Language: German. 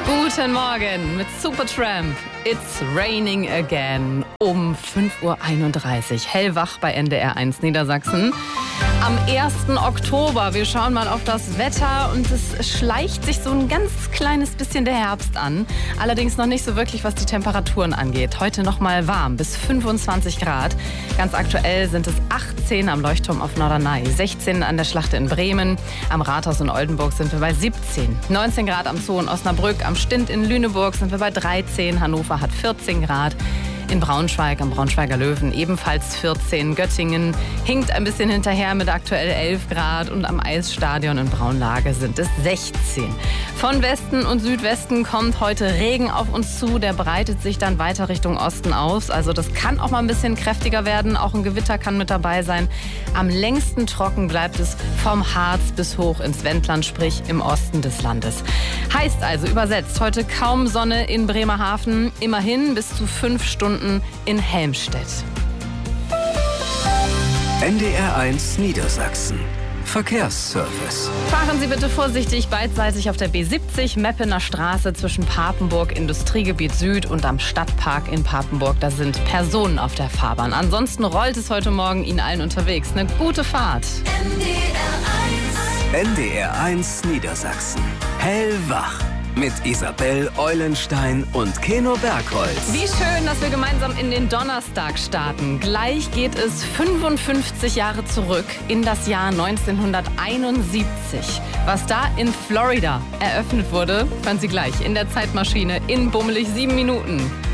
Guten Morgen mit Supertramp. It's raining again um 5:31 Uhr. Hellwach bei NDR1 Niedersachsen. Am 1. Oktober. Wir schauen mal auf das Wetter und es schleicht sich so ein ganz kleines bisschen der Herbst an. Allerdings noch nicht so wirklich, was die Temperaturen angeht. Heute noch mal warm, bis 25 Grad. Ganz aktuell sind es 18 am Leuchtturm auf Norderney, 16 an der Schlachte in Bremen. Am Rathaus in Oldenburg sind wir bei 17. 19 Grad am Zoo in Osnabrück. Am Stint in Lüneburg sind wir bei 13. Hannover hat 14 Grad. In Braunschweig, am Braunschweiger Löwen ebenfalls 14. Göttingen hinkt ein bisschen hinterher mit aktuell 11 Grad und am Eisstadion in Braunlage sind es 16. Von Westen und Südwesten kommt heute Regen auf uns zu. Der breitet sich dann weiter Richtung Osten aus. Also das kann auch mal ein bisschen kräftiger werden. Auch ein Gewitter kann mit dabei sein. Am längsten trocken bleibt es vom Harz bis hoch ins Wendland, sprich im Osten des Landes. Heißt also übersetzt heute kaum Sonne in Bremerhaven. Immerhin bis zu 5 Stunden in Helmstedt. NDR1 Niedersachsen. Verkehrsservice. Fahren Sie bitte vorsichtig beidseitig auf der B70 Meppener Straße zwischen Papenburg, Industriegebiet Süd und am Stadtpark in Papenburg. Da sind Personen auf der Fahrbahn. Ansonsten rollt es heute Morgen Ihnen allen unterwegs. Eine gute Fahrt. NDR1 Niedersachsen. Hellwach. Mit Isabel Eulenstein und Keno Bergholz. Wie schön, dass wir gemeinsam in den Donnerstag starten. Gleich geht es 55 Jahre zurück in das Jahr 1971. Was da in Florida eröffnet wurde, hören Sie gleich in der Zeitmaschine in bummelig 7 Minuten.